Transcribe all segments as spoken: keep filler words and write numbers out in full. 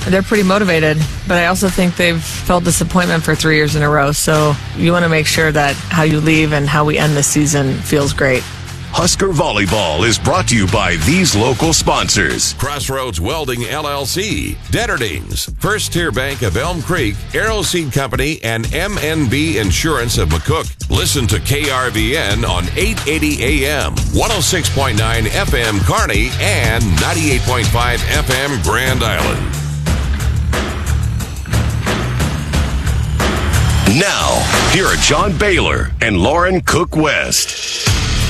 they're pretty motivated, but I also think they've felt disappointment for three years in a row. So you want to make sure that how you leave and how we end the season feels great. Husker Volleyball is brought to you by these local sponsors. Crossroads Welding, L L C, Detterdings, First Tier Bank of Elm Creek, Arrow Seed Company, and M N B Insurance of McCook. Listen to K R V N on eight eighty A M, one oh six point nine F M Kearney, and ninety-eight point five F M Grand Island. Now, here are John Baylor and Lauren Cook West.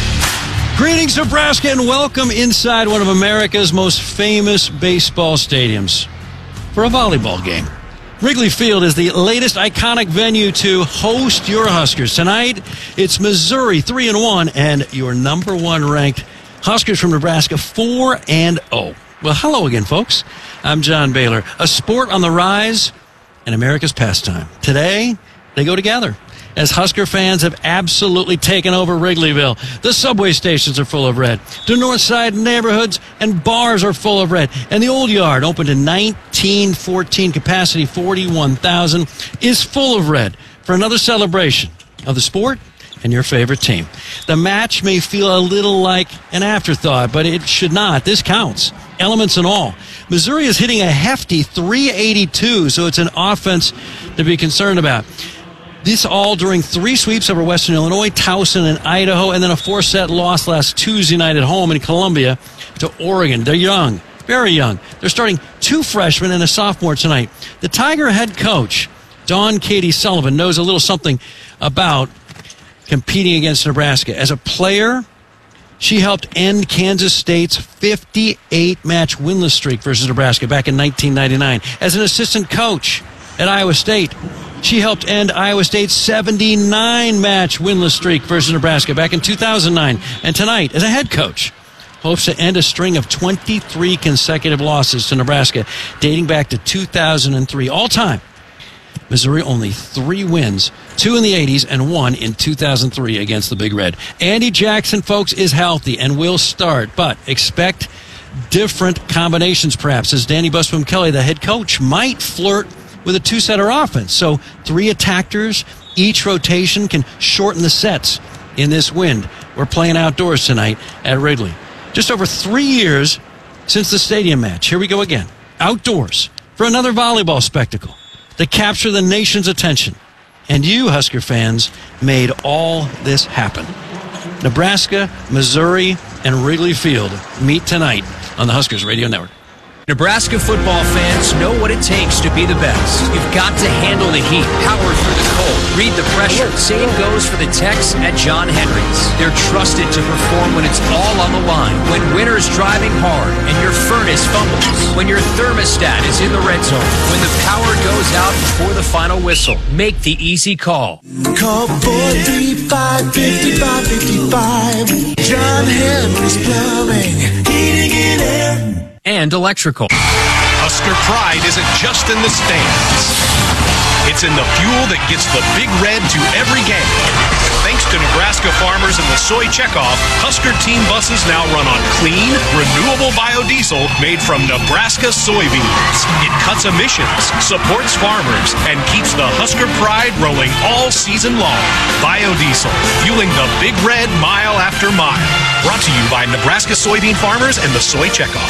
Greetings, Nebraska, and welcome inside one of America's most famous baseball stadiums for a volleyball game. Wrigley Field is the latest iconic venue to host your Huskers. Tonight, it's Missouri three and one and your number one ranked Huskers from Nebraska four and oh. Well, hello again, folks. I'm John Baylor. A sport on the rise and America's pastime. Today, they go together, as Husker fans have absolutely taken over Wrigleyville. The subway stations are full of red. The north side neighborhoods and bars are full of red. And the old yard, opened in nineteen fourteen, capacity forty-one thousand, is full of red for another celebration of the sport and your favorite team. The match may feel a little like an afterthought, but it should not. This counts, elements and all. Missouri is hitting a hefty three eighty-two, so it's an offense to be concerned about. This all during three sweeps over Western Illinois, Towson, and Idaho, and then a four-set loss last Tuesday night at home in Columbia to Oregon. They're young, very young. They're starting two freshmen and a sophomore tonight. The Tiger head coach, Dawn Katie Sullivan, knows a little something about competing against Nebraska. As a player, she helped end Kansas State's fifty-eight match winless streak versus Nebraska back in nineteen ninety-nine. As an assistant coach at Iowa State, she helped end Iowa State's seventy-nine match winless streak versus Nebraska back in two thousand nine. And tonight, as a head coach, hopes to end a string of twenty-three consecutive losses to Nebraska dating back to two thousand three. All time, Missouri only three wins, two in the eighties and one in two thousand three against the Big Red. Andy Jackson, folks, is healthy and will start, but expect different combinations perhaps, as Danny Busboom Kelly, the head coach, might flirt with a two-setter offense. So three attackers, each rotation can shorten the sets in this wind. We're playing outdoors tonight at Wrigley. Just over three years since the stadium match. Here we go again. Outdoors for another volleyball spectacle to capture the nation's attention. And you, Husker fans, made all this happen. Nebraska, Missouri, and Wrigley Field meet tonight on the Huskers Radio Network. Nebraska football fans know what it takes to be the best. You've got to handle the heat, power through the cold, read the pressure. Same goes for the techs at John Henry's. They're trusted to perform when it's all on the line. When winter's driving hard and your furnace fumbles. When your thermostat is in the red zone. When the power goes out before the final whistle. Make the easy call. Call four three five, five five five. John Henry's Plumbing, Heating and Air, and electrical. Husker pride isn't just in the stands. It's in the fuel that gets the Big Red to every game. Thanks to Nebraska farmers and the soy checkoff, Husker team buses now run on clean, renewable biodiesel made from Nebraska soybeans. It cuts emissions, supports farmers, and keeps the Husker pride rolling all season long. Biodiesel, fueling the Big Red mile after mile. Brought to you by Nebraska soybean farmers and the soy checkoff.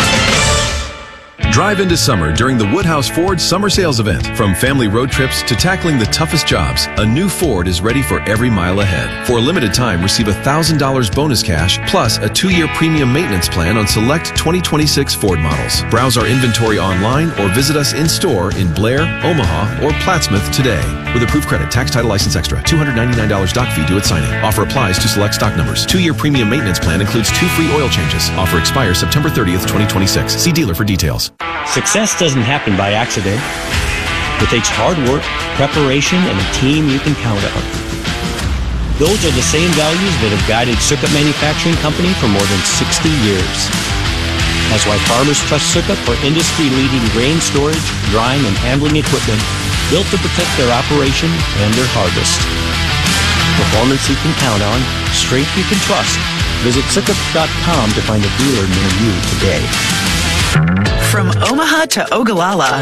Drive into summer during the Woodhouse Ford Summer Sales Event. From family road trips to tackling the toughest jobs, a new Ford is ready for every mile ahead. For a limited time, receive one thousand dollars bonus cash plus a two-year premium maintenance plan on select twenty twenty-six Ford models. Browse our inventory online or visit us in-store in Blair, Omaha, or Plattsmouth today. With approved credit, tax, title, license extra, two hundred ninety-nine dollars doc fee due at signing. Offer applies to select stock numbers. Two-year premium maintenance plan includes two free oil changes. Offer expires September thirtieth, twenty twenty-six. See dealer for details. Success doesn't happen by accident. It takes hard work, preparation, and a team you can count on. Those are the same values that have guided Sukkot Manufacturing Company for more than sixty years. That's why farmers trust Sukkot for industry-leading grain storage, drying, and handling equipment built to protect their operation and their harvest. Performance you can count on, strength you can trust. Visit Sukkot dot com to find a dealer near you today. From Omaha to Ogallala,